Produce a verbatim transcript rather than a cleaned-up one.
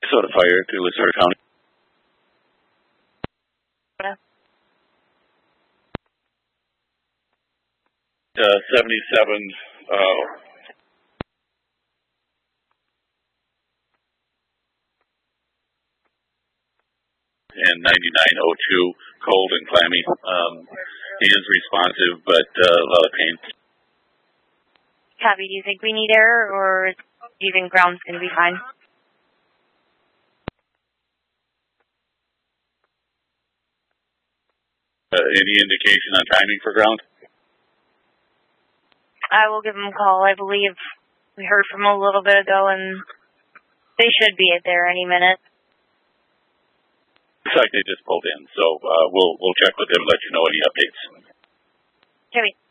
Minnesota Fire to Lucero County. Uh, seventy-seven, uh, and ninety-nine oh two, cold and clammy. Um, he is responsive, but uh, a lot of pain. Copy. Do you think we need air, or do you think ground's going to be fine? Uh, any indication on timing for ground? I will give them a call. I believe we heard from them a little bit ago, and they should be there any minute. Looks like they just pulled in, so uh, we'll we'll check with them and let you know any updates. Copy.